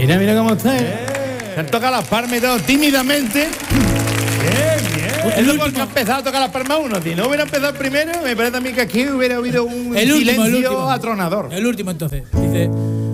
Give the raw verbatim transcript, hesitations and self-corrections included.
Mira, mira cómo está. ¿eh? Se han tocado las palmas y todo tímidamente. Bien, bien. Es lo porque ha empezado a tocar las palmas uno. Si no hubiera empezado primero, me parece a mí que aquí hubiera habido un El último, silencio el último. atronador. El último, entonces. Dice...